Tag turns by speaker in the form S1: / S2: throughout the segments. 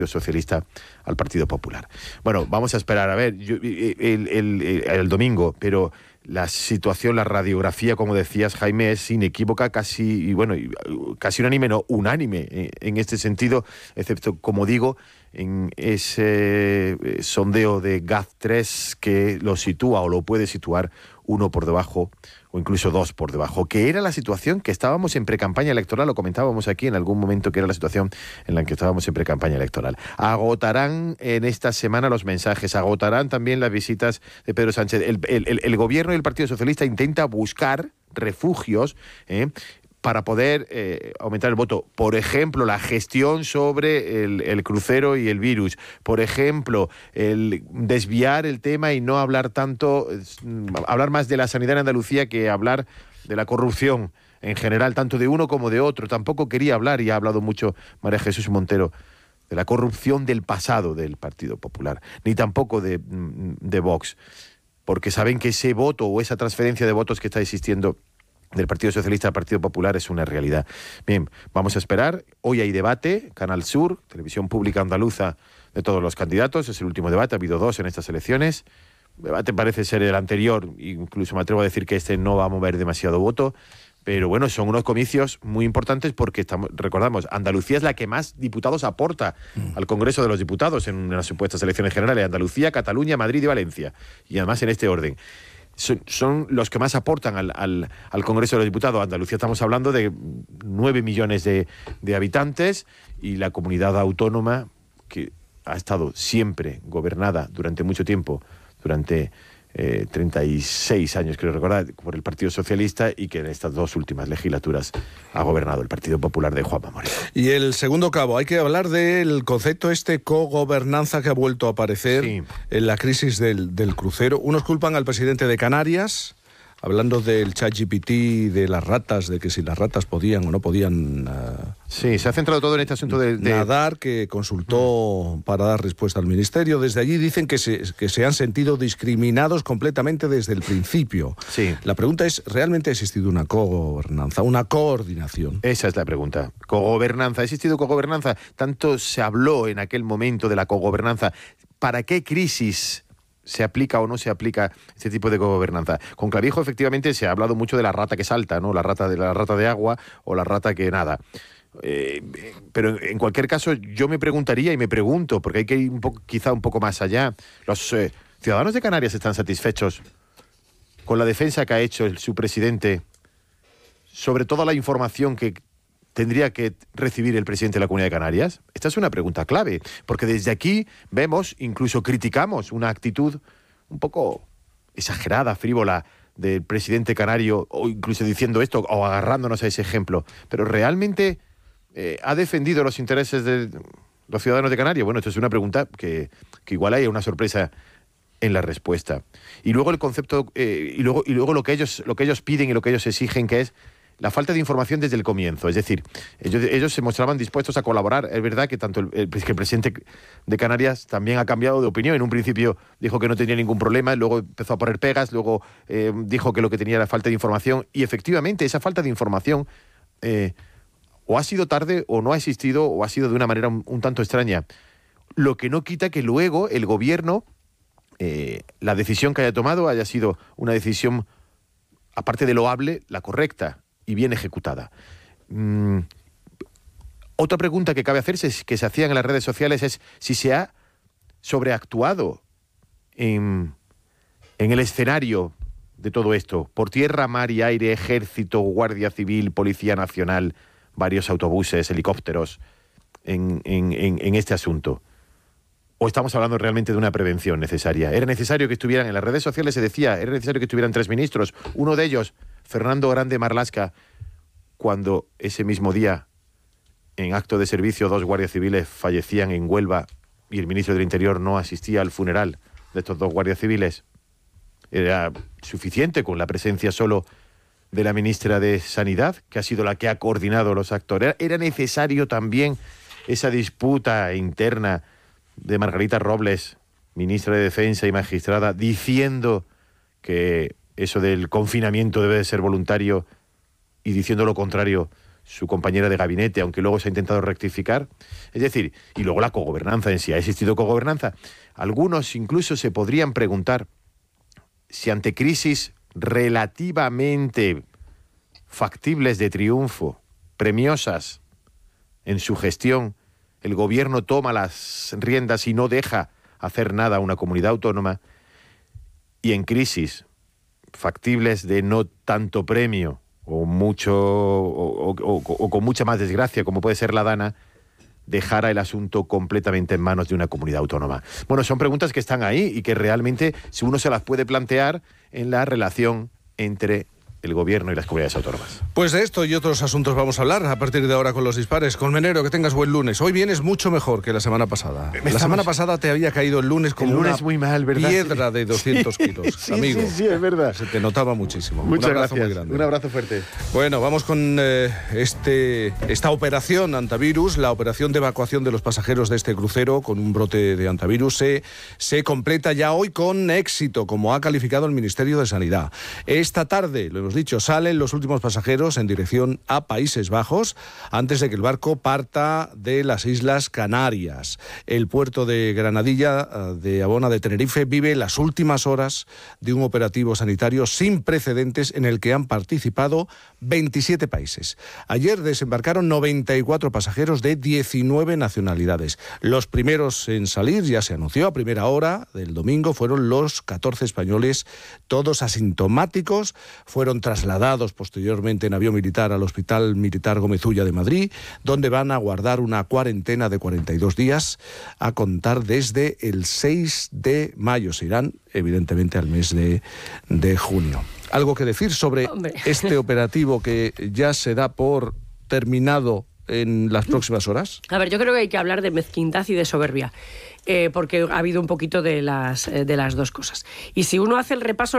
S1: Socialista al Partido Popular. Bueno, vamos a esperar a ver el domingo, pero la situación, la radiografía, como decías, Jaime, es inequívoca, casi unánime, no, unánime en este sentido, excepto, como digo, en ese sondeo de GAZ3 que lo sitúa o lo puede situar uno por debajo o incluso dos por debajo, que era la situación que estábamos en precampaña electoral, lo comentábamos aquí en algún momento, que era la situación en la que estábamos en precampaña electoral. Agotarán en esta semana los mensajes, agotarán también las visitas de Pedro Sánchez. El gobierno y el Partido Socialista intenta buscar refugios, para poder aumentar el voto. Por ejemplo, la gestión sobre el crucero y el virus. Por ejemplo, el desviar el tema y no hablar tanto, hablar más de la sanidad en Andalucía que hablar de la corrupción en general, tanto de uno como de otro. Tampoco quería hablar, y ha hablado mucho María Jesús Montero, de la corrupción del pasado del Partido Popular, ni tampoco de Vox, porque saben que ese voto o esa transferencia de votos que está existiendo del Partido Socialista al Partido Popular es una realidad. Bien, vamos a esperar. Hoy hay debate, Canal Sur, Televisión Pública Andaluza, de todos los candidatos. Es el último debate, ha habido 2 en estas elecciones. El debate parece ser el anterior, incluso me atrevo a decir que este no va a mover demasiado voto. Pero bueno, son unos comicios muy importantes porque recordamos, Andalucía es la que más diputados aporta al Congreso de los Diputados en las supuestas elecciones generales. Andalucía, Cataluña, Madrid y Valencia. Y además en este orden. Son los que más aportan al Congreso de los Diputados. Andalucía, estamos hablando de 9 millones de habitantes, y la comunidad autónoma que ha estado siempre gobernada durante mucho tiempo, durante 36 años, creo recordar, por el Partido Socialista, y que en estas 2 últimas legislaturas ha gobernado el Partido Popular de Juanma Moreno.
S2: Y el segundo cabo, hay que hablar del concepto cogobernanza que ha vuelto a aparecer en la crisis del crucero. Unos culpan al presidente de Canarias, hablando del ChatGPT, de las ratas, de que si las ratas podían o no podían...
S1: Sí, se ha centrado todo en este asunto de...
S2: Nadar, que consultó para dar respuesta al Ministerio. Desde allí dicen que se han sentido discriminados completamente desde el principio.
S1: Sí.
S2: La pregunta es, ¿realmente ha existido una cogobernanza, una coordinación?
S1: Esa es la pregunta. ¿Cogobernanza? ¿Ha existido cogobernanza? Tanto se habló en aquel momento de la cogobernanza. ¿Para qué crisis se aplica o no se aplica este tipo de cogobernanza? Con Clavijo, efectivamente, se ha hablado mucho de la rata que salta, ¿no? La rata de agua o la rata que nada. Pero en cualquier caso, yo me preguntaría y me pregunto, porque hay que ir quizá un poco más allá. ¿Los ciudadanos de Canarias están satisfechos con la defensa que ha hecho su presidente sobre toda la información que tendría que recibir el presidente de la Comunidad de Canarias? Esta es una pregunta clave, porque desde aquí vemos, incluso criticamos, una actitud un poco exagerada, frívola, del presidente canario, o incluso diciendo esto, o agarrándonos a ese ejemplo. Pero ¿realmente ha defendido los intereses de los ciudadanos de Canarias? Bueno, esto es una pregunta que igual hay una sorpresa en la respuesta. Y luego el concepto, y luego lo que ellos piden y lo que ellos exigen, que es la falta de información desde el comienzo. Es decir, ellos se mostraban dispuestos a colaborar. Es verdad que tanto que el presidente de Canarias también ha cambiado de opinión. En un principio dijo que no tenía ningún problema, luego empezó a poner pegas, luego dijo que lo que tenía era falta de información. Y efectivamente, esa falta de información o ha sido tarde, o no ha existido, o ha sido de una manera un tanto extraña. Lo que no quita que luego el gobierno, la decisión que haya tomado, haya sido una decisión, aparte de loable, la correcta y bien ejecutada. Otra pregunta que cabe hacerse, que se hacían en las redes sociales, es si se ha sobreactuado en el escenario de todo esto, por tierra, mar y aire, ejército, guardia civil, policía nacional, varios autobuses, helicópteros, en este asunto. ¿O estamos hablando realmente de una prevención necesaria? ¿Era necesario que estuvieran en las redes sociales? Se decía, era necesario que estuvieran 3 ministros, uno de ellos, Fernando Grande Marlaska, cuando ese mismo día, en acto de servicio, 2 guardias civiles fallecían en Huelva y el ministro del Interior no asistía al funeral de estos 2 guardias civiles. ¿Era suficiente con la presencia solo de la ministra de Sanidad, que ha sido la que ha coordinado los actores? ¿Era necesario también esa disputa interna de Margarita Robles, ministra de Defensa y magistrada, diciendo que eso del confinamiento debe de ser voluntario y diciendo lo contrario su compañera de gabinete, aunque luego se ha intentado rectificar. Es decir, y luego la cogobernanza en sí. ¿Ha existido cogobernanza? Algunos incluso se podrían preguntar si ante crisis relativamente factibles de triunfo, premiosas en su gestión, el gobierno toma las riendas y no deja hacer nada a una comunidad autónoma, y en crisis factibles de no tanto premio o mucho o con mucha más desgracia, como puede ser la Dana, dejara el asunto completamente en manos de una comunidad autónoma. Bueno, son preguntas que están ahí y que realmente si uno se las puede plantear en la relación entre el gobierno y las comunidades autónomas.
S2: Pues de esto y otros asuntos vamos a hablar a partir de ahora con Los Dispares. Colmenero, que tengas buen lunes. Hoy vienes mucho mejor que la semana pasada. La semana pasada te había caído el lunes como una
S1: muy mal, ¿verdad?
S2: Piedra de 200 kilos,
S1: sí,
S2: amigo.
S1: Sí, es verdad.
S2: Se te notaba muchísimo.
S1: Muchas
S2: un abrazo
S1: gracias.
S2: Muy grande.
S1: Un abrazo fuerte.
S2: Bueno, vamos con esta operación antivirus, la operación de evacuación de los pasajeros de este crucero con un brote de antivirus. Se completa ya hoy con éxito, como ha calificado el Ministerio de Sanidad. Esta tarde, lo hemos dicho, salen los últimos pasajeros en dirección a Países Bajos antes de que el barco parta de las Islas Canarias. El puerto de Granadilla, de Abona de Tenerife, vive las últimas horas de un operativo sanitario sin precedentes en el que han participado 27 países. Ayer desembarcaron 94 pasajeros de 19 nacionalidades. Los primeros en salir, ya se anunció a primera hora del domingo, fueron los 14 españoles, todos asintomáticos, fueron trasladados posteriormente en avión militar al Hospital Militar Gómez Ulla de Madrid, donde van a guardar una cuarentena de 42 días a contar desde el 6 de mayo. Se irán, evidentemente, al mes de junio. ¿Algo que decir sobre este operativo que ya se da por terminado en las próximas horas?
S3: A ver, yo creo que hay que hablar de mezquindad y de soberbia. Porque ha habido un poquito de las dos cosas. Y si uno hace el repaso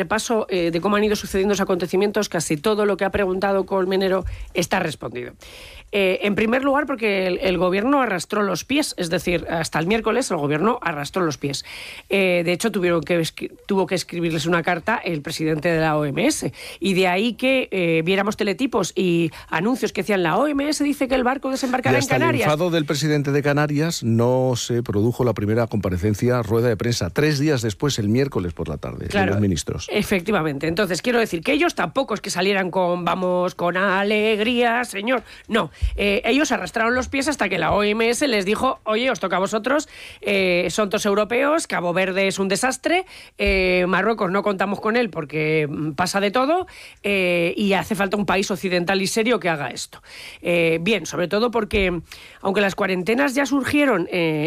S3: de cómo han ido sucediendo los acontecimientos, casi todo lo que ha preguntado Colmenero está respondido. En primer lugar, porque el gobierno arrastró los pies, es decir, hasta el miércoles el gobierno arrastró los pies. De hecho, tuvo que escribirles una carta el presidente de la OMS, y de ahí que viéramos teletipos y anuncios que decían: la OMS dice que el barco desembarcará en Canarias.
S2: Y hasta el enfado del presidente de Canarias no se produjo la primera comparecencia, rueda de prensa, 3 días después, el miércoles por la tarde, de los ministros.
S3: Efectivamente. Entonces, quiero decir que ellos tampoco es que salieran con alegría, señor. No. Ellos arrastraron los pies hasta que la OMS les dijo: oye, os toca a vosotros, son todos europeos, Cabo Verde es un desastre, Marruecos no contamos con él porque pasa de todo, y hace falta un país occidental y serio que haga esto. Bien, sobre todo porque, aunque las cuarentenas ya surgieron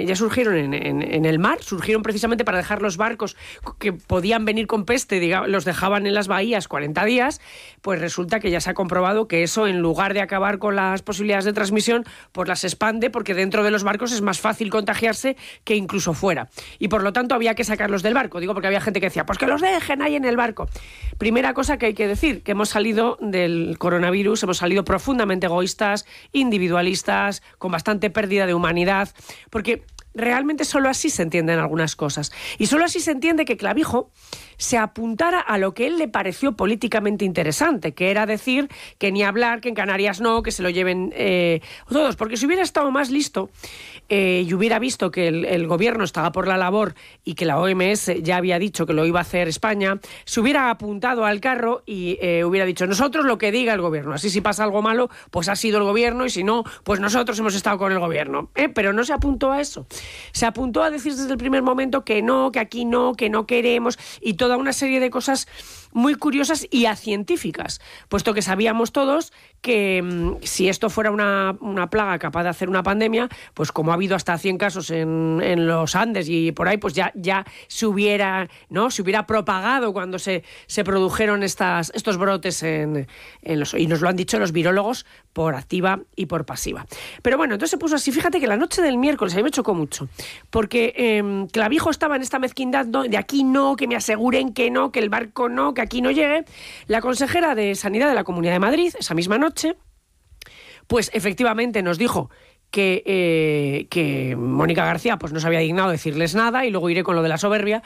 S3: en el mar, surgieron precisamente para dejar los barcos que podían venir con peste, digamos, los dejaban en las bahías 40 días, pues resulta que ya se ha comprobado que eso, en lugar de acabar con las posibilidades de transmisión, pues las expande, porque dentro de los barcos es más fácil contagiarse que incluso fuera. Y por lo tanto había que sacarlos del barco. Digo porque había gente que decía: pues que los dejen ahí en el barco. Primera cosa que hay que decir, que hemos salido del coronavirus, hemos salido profundamente egoístas, individualistas, con bastante pérdida de humanidad, porque realmente solo así se entienden algunas cosas. Y solo así se entiende que Clavijo se apuntara a lo que él le pareció políticamente interesante, que era decir que ni hablar, que en Canarias no, que se lo lleven todos. Porque si hubiera estado más listo y hubiera visto que el gobierno estaba por la labor y que la OMS ya había dicho que lo iba a hacer España, se hubiera apuntado al carro y hubiera dicho: nosotros lo que diga el gobierno. Así, si pasa algo malo, pues ha sido el gobierno, y si no, pues nosotros hemos estado con el gobierno. Pero no se apuntó a eso. Se apuntó a decir desde el primer momento que no, que aquí no, que no queremos, y toda una serie de cosas muy curiosas y acientíficas, puesto que sabíamos todos que si esto fuera una plaga capaz de hacer una pandemia, pues como ha habido hasta 100 casos en los Andes y por ahí, pues ya se hubiera propagado cuando se produjeron estos brotes y nos lo han dicho los virólogos por activa y por pasiva. Pero bueno, entonces se puso así. Fíjate que la noche del miércoles a mí me chocó mucho, porque Clavijo estaba en esta mezquindad, ¿no? De aquí no, que me aseguren que no, que el barco no, que aquí no llegue. La consejera de Sanidad de la Comunidad de Madrid, esa misma noche, pues efectivamente nos dijo que Mónica García pues no se había dignado decirles nada, y luego iré con lo de la soberbia,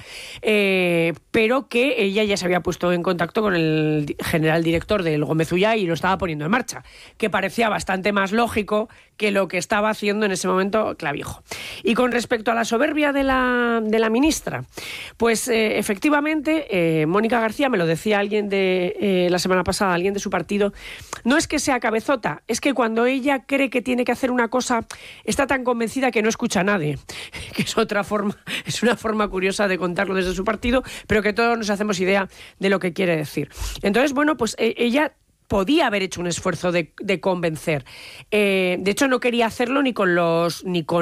S3: pero que ella ya se había puesto en contacto con el general director del Gómez Ullá y lo estaba poniendo en marcha, que parecía bastante más lógico que lo que estaba haciendo en ese momento Clavijo. Y con respecto a la soberbia de la ministra, pues efectivamente, Mónica García, me lo decía alguien la semana pasada, alguien de su partido, no es que sea cabezota, es que cuando ella cree que tiene que hacer una cosa, está tan convencida que no escucha a nadie, que es una forma curiosa de contarlo desde su partido, pero que todos nos hacemos idea de lo que quiere decir. Entonces, bueno, pues ella podía haber hecho un esfuerzo de convencer. De hecho, no quería hacerlo ni con los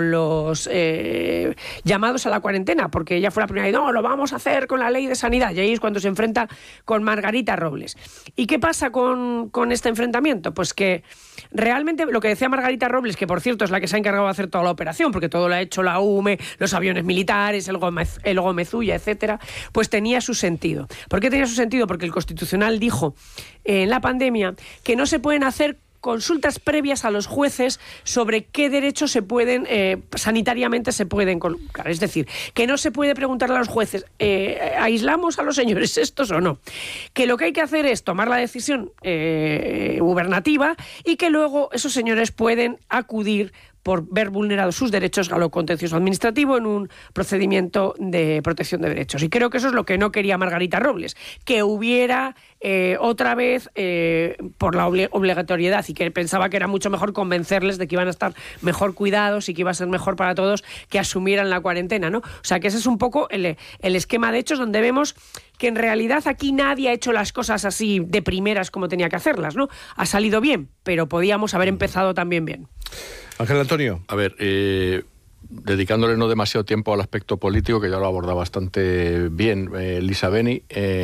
S3: llamados a la cuarentena, porque ella fue la primera y no, lo vamos a hacer con la ley de sanidad. Y ahí es cuando se enfrenta con Margarita Robles. ¿Y qué pasa con este enfrentamiento? Pues que realmente lo que decía Margarita Robles, que por cierto es la que se ha encargado de hacer toda la operación, porque todo lo ha hecho la UME, los aviones militares, el Gómez Ullá, etcétera, pues tenía su sentido. ¿Por qué tenía su sentido? Porque el Constitucional dijo en la pandemia que no se pueden hacer consultas previas a los jueces sobre qué derechos se pueden sanitariamente se pueden colocar. Es decir, que no se puede preguntarle a los jueces, ¿aislamos a los señores estos o no? Que lo que hay que hacer es tomar la decisión gubernativa y que luego esos señores pueden acudir por ver vulnerados sus derechos a lo contencioso administrativo en un procedimiento de protección de derechos. Y creo que eso es lo que no quería Margarita Robles, que hubiera otra vez por la obligatoriedad, y que pensaba que era mucho mejor convencerles de que iban a estar mejor cuidados y que iba a ser mejor para todos que asumieran la cuarentena, ¿no? O sea, que ese es un poco el esquema de hechos, donde vemos que en realidad aquí nadie ha hecho las cosas así de primeras como tenía que hacerlas, ¿no? Ha salido bien, pero podíamos haber empezado también bien.
S2: Ángel Antonio.
S4: A ver, dedicándole no demasiado tiempo al aspecto político, que ya lo aborda bastante bien Lisa Beni,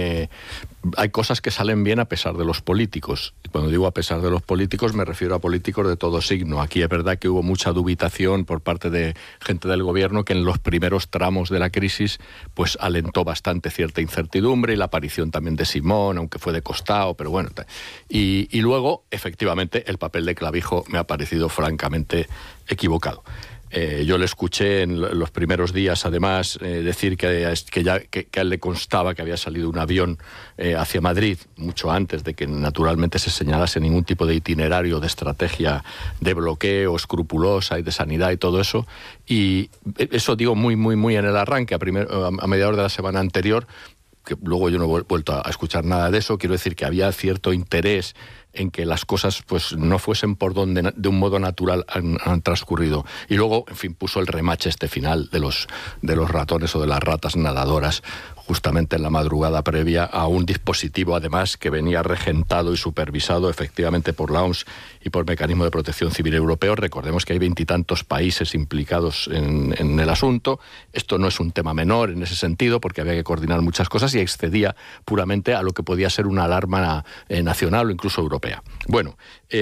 S4: hay cosas que salen bien a pesar de los políticos. Y cuando digo a pesar de los políticos, me refiero a políticos de todo signo. Aquí es verdad que hubo mucha dubitación por parte de gente del gobierno, que en los primeros tramos de la crisis pues alentó bastante cierta incertidumbre, y la aparición también de Simón, aunque fue de costado, pero bueno. Y luego, efectivamente, el papel de Clavijo me ha parecido francamente equivocado. Yo le escuché en los primeros días, además, decir que a él le constaba que había salido un avión hacia Madrid mucho antes de que naturalmente se señalase ningún tipo de itinerario, de estrategia de bloqueo escrupulosa y de sanidad y todo eso. Y eso digo muy en el arranque, a mediados de la semana anterior, que luego yo no he vuelto a escuchar nada de eso. Quiero decir que había cierto interés en que las cosas pues no fuesen por donde de un modo natural han transcurrido. Y luego, en fin, puso el remache final de los ratones o de las ratas nadadoras, justamente en la madrugada previa a un dispositivo, además, que venía regentado y supervisado efectivamente por la OMS y por Mecanismo de Protección Civil Europeo. Recordemos que hay 20 y tantos países implicados en el asunto. Esto no es un tema menor en ese sentido, porque había que coordinar muchas cosas y excedía puramente a lo que podía ser una alarma nacional o incluso europea. Bueno,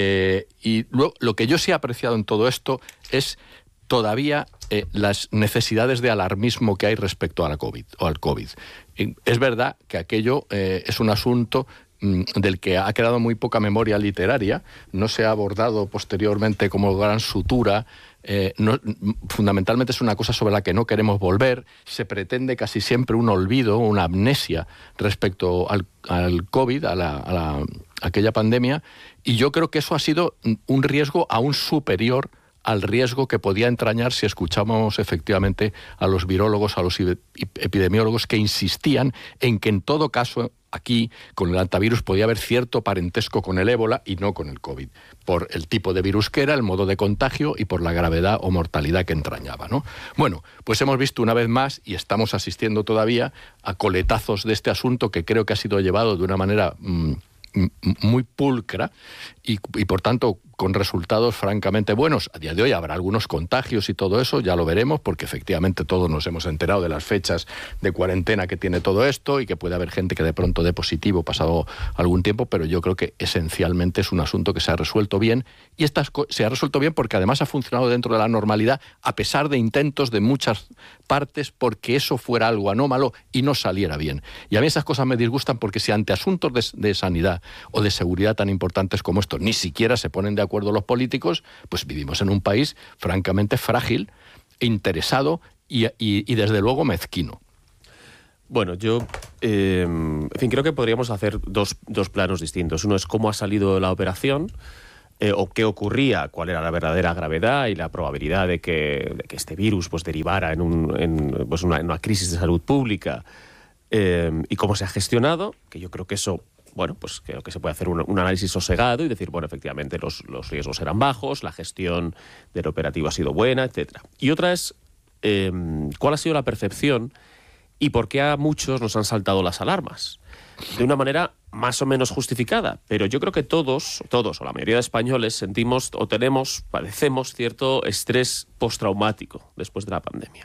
S4: y lo que yo sí he apreciado en todo esto es todavía las necesidades de alarmismo que hay respecto a la COVID o al COVID. Es verdad que aquello es un asunto del que ha quedado muy poca memoria literaria, no se ha abordado posteriormente como gran sutura. Fundamentalmente es una cosa sobre la que no queremos volver. Se pretende casi siempre un olvido, una amnesia respecto al COVID, a aquella pandemia, y yo creo que eso ha sido un riesgo aún superior al riesgo que podía entrañar si escuchamos efectivamente a los virólogos, a los epidemiólogos, que insistían en que en todo caso aquí con el hantavirus podía haber cierto parentesco con el ébola y no con el COVID, por el tipo de virus que era, el modo de contagio y por la gravedad o mortalidad que entrañaba, ¿no? Bueno, pues hemos visto una vez más, y estamos asistiendo todavía a coletazos de este asunto, que creo que ha sido llevado de una manera muy pulcra y por tanto con resultados francamente buenos. A día de hoy habrá algunos contagios y todo eso, ya lo veremos, porque efectivamente todos nos hemos enterado de las fechas de cuarentena que tiene todo esto y que puede haber gente que de pronto dé positivo pasado algún tiempo, pero yo creo que esencialmente es un asunto que se ha resuelto bien, y se ha resuelto bien porque además ha funcionado dentro de la normalidad, a pesar de intentos de muchas partes porque eso fuera algo anómalo y no saliera bien. Y a mí esas cosas me disgustan, porque si ante asuntos de sanidad o de seguridad tan importantes como estos ni siquiera se ponen de acuerdo acuerdo los políticos, pues vivimos en un país francamente frágil, interesado y desde luego mezquino.
S5: Bueno, yo, en fin, creo que podríamos hacer dos planos distintos. Uno es cómo ha salido la operación, o qué ocurría, cuál era la verdadera gravedad y la probabilidad de que este virus pues derivara en una crisis de salud pública, y cómo se ha gestionado, que yo creo que eso, bueno, pues creo que se puede hacer un análisis sosegado y decir, bueno, efectivamente los riesgos eran bajos, la gestión del operativo ha sido buena, etcétera. Y otra es cuál ha sido la percepción y por qué a muchos nos han saltado las alarmas. De una manera más o menos justificada, pero yo creo que todos o la mayoría de españoles sentimos o padecemos cierto estrés postraumático después de la pandemia.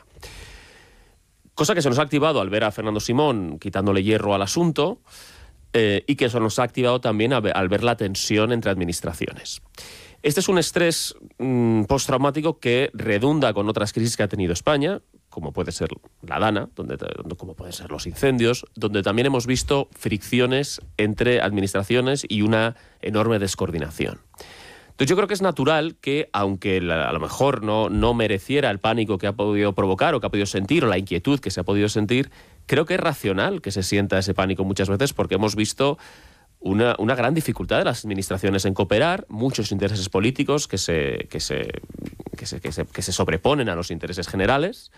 S5: Cosa que se nos ha activado al ver a Fernando Simón quitándole hierro al asunto, y que eso nos ha activado también al ver la tensión entre administraciones. Este es un estrés postraumático que redunda con otras crisis que ha tenido España, como puede ser la Dana, como pueden ser los incendios, donde también hemos visto fricciones entre administraciones y una enorme descoordinación. Entonces yo creo que es natural que, aunque a lo mejor no mereciera el pánico que ha podido provocar o que ha podido sentir, o la inquietud que se ha podido sentir, creo que es racional que se sienta ese pánico muchas veces, porque hemos visto una gran dificultad de las administraciones en cooperar, muchos intereses políticos que se sobreponen a los intereses generales.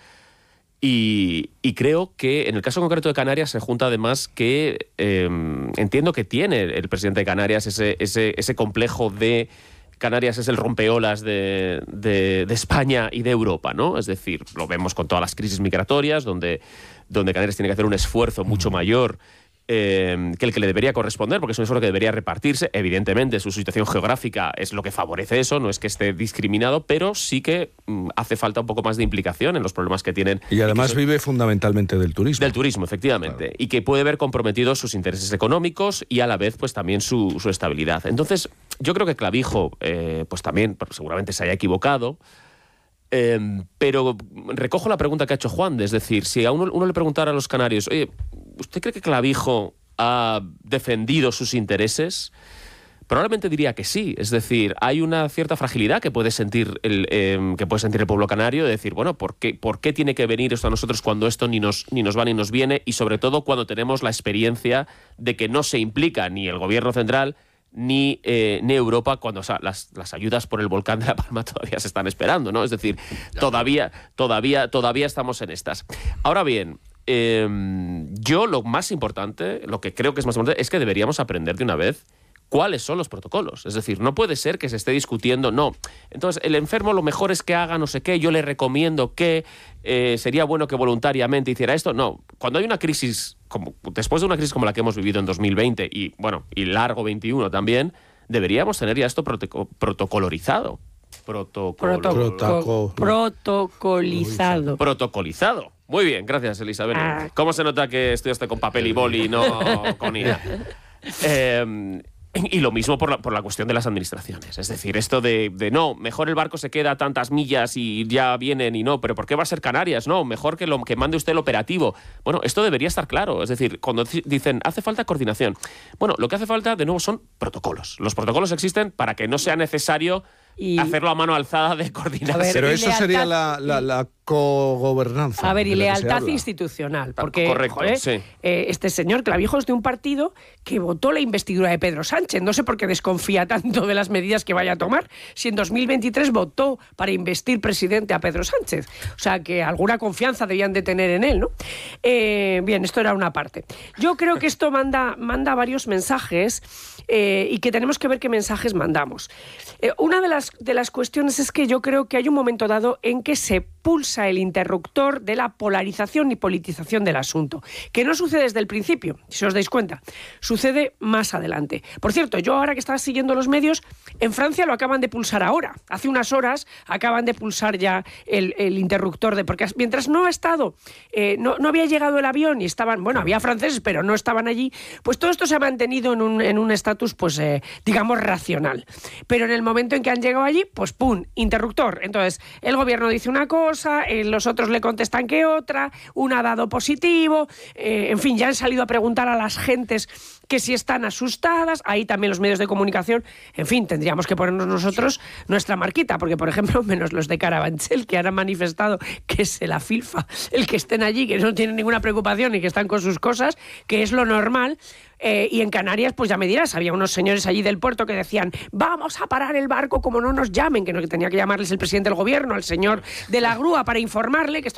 S5: Y creo que en el caso concreto de Canarias se junta además que entiendo que tiene el presidente de Canarias ese complejo de Canarias es el rompeolas de España y de Europa, ¿no? Es decir, lo vemos con todas las crisis migratorias, donde Canarias tiene que hacer un esfuerzo mucho mayor que el que le debería corresponder, porque es un esfuerzo que debería repartirse. Evidentemente, su situación geográfica es lo que favorece eso, no es que esté discriminado, pero sí que hace falta un poco más de implicación en los problemas que tienen.
S2: Y además vive fundamentalmente del turismo.
S5: Del turismo, efectivamente. Claro. Y que puede ver comprometidos sus intereses económicos y a la vez pues también su estabilidad. Entonces, yo creo que Clavijo pues también seguramente se haya equivocado. Pero recojo la pregunta que ha hecho Juan, es decir, si a uno le preguntara a los canarios, oye, ¿usted cree que Clavijo ha defendido sus intereses? Probablemente diría que sí. Es decir, hay una cierta fragilidad que puede sentir el pueblo canario de decir, bueno, ¿por qué tiene que venir esto a nosotros cuando esto ni nos va ni nos viene? Y sobre todo cuando tenemos la experiencia de que no se implica ni el gobierno central ni Europa, cuando las ayudas por el volcán de La Palma todavía se están esperando, ¿no? Es decir, todavía estamos en estas. Ahora bien, yo lo que creo que es más importante es que deberíamos aprender de una vez cuáles son los protocolos. Es decir, no puede ser que se esté discutiendo, no. Entonces, el enfermo lo mejor es que haga no sé qué, yo le recomiendo que sería bueno que voluntariamente hiciera esto. No, cuando hay una crisis, después de una crisis como la que hemos vivido en 2020 y largo 21 también, deberíamos tener ya esto protocolorizado. Protocolizado. Muy bien, gracias, Elizabeth. ¿Cómo se nota que estudiaste con papel y boli y no con IA? Y lo mismo por la cuestión de las administraciones. Es decir, esto de no, mejor el barco se queda a tantas millas y ya vienen y no, pero ¿por qué va a ser Canarias? No, mejor que mande usted el operativo. Bueno, esto debería estar claro. Es decir, cuando dicen hace falta coordinación. Bueno, lo que hace falta de nuevo son protocolos. Los protocolos existen para que no sea necesario hacerlo a mano alzada de coordinación.
S2: Pero eso sería la cogobernanza.
S3: A ver, y lealtad institucional. Porque,
S5: correcto, sí.
S3: Este señor Clavijo es de un partido que votó la investidura de Pedro Sánchez. No sé por qué desconfía tanto de las medidas que vaya a tomar. Si en 2023 votó para investir presidente a Pedro Sánchez. O sea, que alguna confianza debían de tener en él, ¿no? Bien, esto era una parte. Yo creo que esto manda varios mensajes y que tenemos que ver qué mensajes mandamos. Una de las cuestiones es que yo creo que hay un momento dado en que se pulsa el interruptor de la polarización y politización del asunto, que no sucede desde el principio, si os dais cuenta, sucede más adelante. Por cierto, yo ahora que estaba siguiendo los medios, en Francia lo acaban de pulsar ahora, hace unas horas acaban de pulsar ya el interruptor, porque mientras no ha estado, no había llegado el avión y estaban, bueno, había franceses, pero no estaban allí, pues todo esto se ha mantenido en un estatus, pues digamos, racional. Pero en el momento en que han llegado allí, pues ¡pum!, interruptor. Entonces, el gobierno dice una cosa, los otros le contestan que otra, una ha dado positivo, en fin, ya han salido a preguntar a las gentes que si están asustadas, ahí también los medios de comunicación, en fin, tendríamos que ponernos nosotros nuestra marquita, porque por ejemplo, menos los de Carabanchel, que han manifestado que se la filfa el que estén allí, que no tienen ninguna preocupación y que están con sus cosas, que es lo normal. Y en Canarias, pues ya me dirás, había unos señores allí del puerto que decían, vamos a parar el barco como no nos llamen, que tenía que llamarles el presidente del gobierno, al señor de la grúa, para informarle que esto